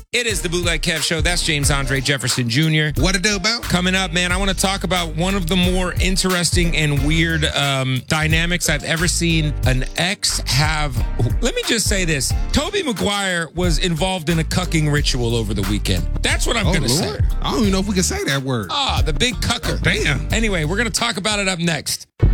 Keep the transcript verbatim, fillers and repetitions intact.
It is the Bootleg Kev Show. That's James Andre Jefferson Junior What it do about? Coming up, man, I want to talk about one of the more interesting and weird um, dynamics I've ever seen an ex have. Let me just say this. Tobey Maguire was involved in a cucking ritual over the weekend. That's what I'm Oh, going to say. Lord. I don't even know if we can say that word. Ah, the big cucker. Damn. Anyway, we're going to talk about it up next.